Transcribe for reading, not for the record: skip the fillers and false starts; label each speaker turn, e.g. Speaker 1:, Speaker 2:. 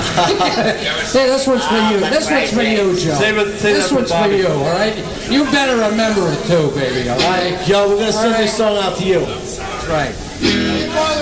Speaker 1: Hey, this one's for you. This one's for you, Joe. This one's for you, all right? You better remember it too, baby, all right?
Speaker 2: Joe, we're going to send this song out to you.
Speaker 1: That's right.